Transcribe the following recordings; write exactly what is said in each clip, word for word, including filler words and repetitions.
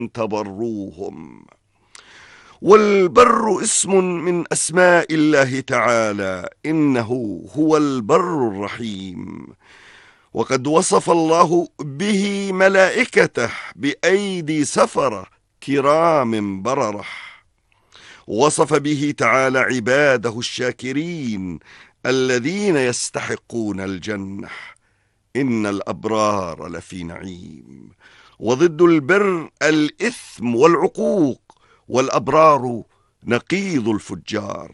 تبروهم. والبر اسم من أسماء الله تعالى، إنه هو البر الرحيم. وقد وصف الله به ملائكته بأيدي سفرة كرام بررة. وصف به تعالى عباده الشاكرين الذين يستحقون الجنة، إن الأبرار لفي نعيم. وضد البر الإثم والعقوق، والأبرار نقيض الفجار.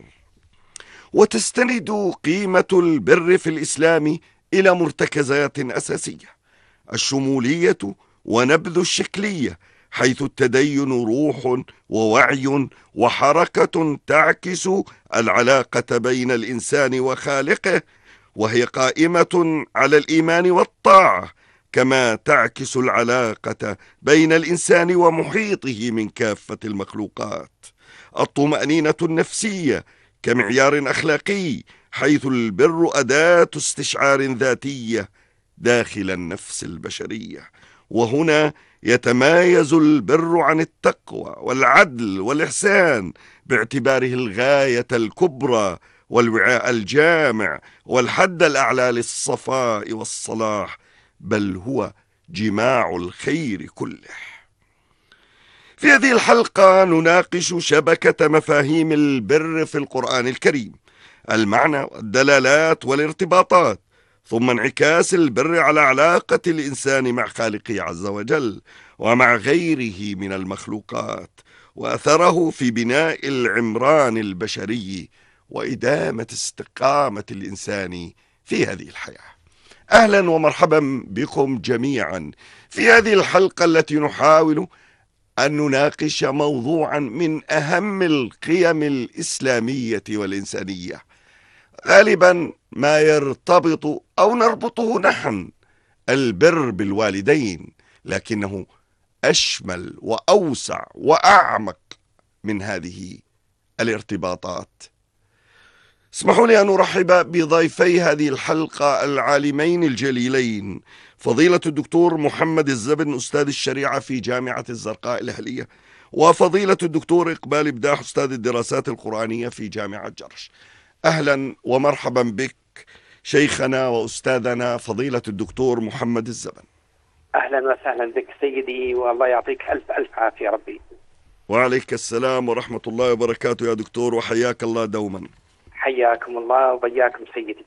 وتستند قيمة البر في الإسلام إلى مرتكزات أساسية: الشمولية ونبذ الشكلية، حيث التدين روح ووعي وحركة تعكس العلاقة بين الإنسان وخالقه، وهي قائمة على الإيمان والطاعة، كما تعكس العلاقة بين الإنسان ومحيطه من كافة المخلوقات. الطمأنينة النفسية كمعيار أخلاقي، حيث البر أداة استشعار ذاتية داخل النفس البشرية. وهنا يتمايز البر عن التقوى والعدل والإحسان باعتباره الغاية الكبرى والوعاء الجامع والحد الأعلى للصفاء والصلاح، بل هو جماع الخير كله. في هذه الحلقة نناقش شبكة مفاهيم البر في القرآن الكريم، المعنى والدلالات والارتباطات، ثم انعكاس البر على علاقة الإنسان مع خالقه عز وجل ومع غيره من المخلوقات، وأثره في بناء العمران البشري وإدامة استقامة الإنسان في هذه الحياة. أهلا ومرحبا بكم جميعا في هذه الحلقة التي نحاول أن نناقش موضوعا من أهم القيم الإسلامية والإنسانية، غالبا ما يرتبط أو نربطه نحن البر بالوالدين، لكنه أشمل وأوسع وأعمق من هذه الارتباطات. اسمحوا لي أن أرحب بضيفي هذه الحلقة العالمين الجليلين، فضيلة الدكتور محمد الزبن أستاذ الشريعة في جامعة الزرقاء الأهلية، وفضيلة الدكتور إقبال إبداح أستاذ الدراسات القرآنية في جامعة جرش. أهلا ومرحبا بك شيخنا وأستاذنا فضيلة الدكتور محمد الزبن. أهلا وسهلا بك سيدي، والله يعطيك ألف ألف عافية ربي. وعليك السلام ورحمة الله وبركاته يا دكتور، وحياك الله دوما. حياكم الله وبياكم سيدي.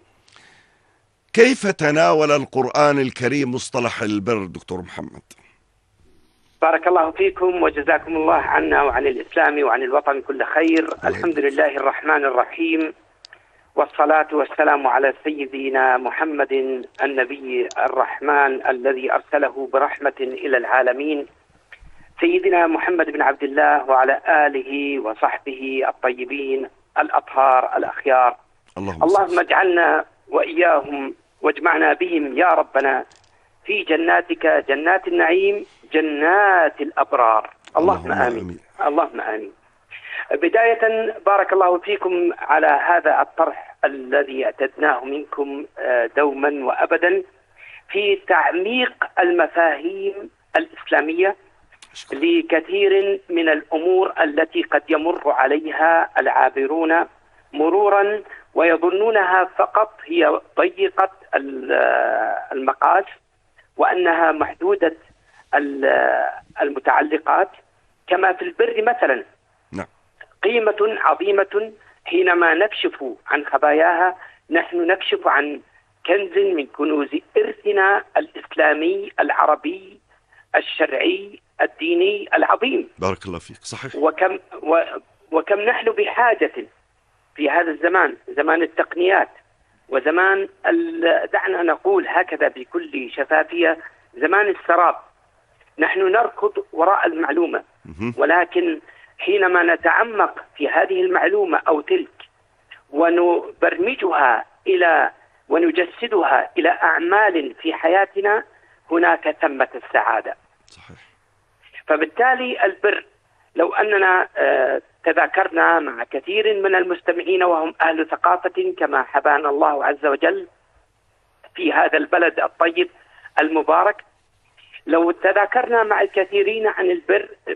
كيف تناول القرآن الكريم مصطلح البر دكتور محمد؟ بارك الله فيكم وجزاكم الله عنا وعن الإسلام وعن الوطن كل خير. الحمد لله الرحمن الرحيم، والصلاة والسلام على سيدنا محمد النبي الرحمن الذي أرسله برحمة إلى العالمين، سيدنا محمد بن عبد الله وعلى آله وصحبه الطيبين الأطهار الأخيار. اللهم, اللهم اجعلنا وإياهم واجمعنا بهم يا ربنا في جناتك جنات النعيم جنات الأبرار. اللهم, اللهم آمين. آمين اللهم آمين. بداية بارك الله فيكم على هذا الطرح الذي اعتدناه منكم دوما وأبدا في تعميق المفاهيم الإسلامية لكثير من الأمور التي قد يمر عليها العابرون مرورا ويظنونها فقط هي ضيقة المقاس وأنها محدودة المتعلقات، كما في البر مثلا. نعم. قيمة عظيمة حينما نكشف عن خباياها، نحن نكشف عن كنز من كنوز إرثنا الإسلامي العربي الشرعي الديني العظيم. بارك الله فيك. صحيح. وكم و وكم نحن بحاجة في هذا الزمان، زمان التقنيات وزمان دعنا نقول هكذا بكل شفافية زمان السراب. نحن نركض وراء المعلومة، ولكن حينما نتعمق في هذه المعلومة أو تلك ونبرمجها إلى ونجسدها إلى أعمال في حياتنا، هناك ثمة السعادة. صحيح. فبالتالي البر، لو أننا تذاكرنا مع كثير من المستمعين وهم أهل ثقافة كما حبانا الله عز وجل في هذا البلد الطيب المبارك، لو تذاكرنا مع الكثيرين عن البر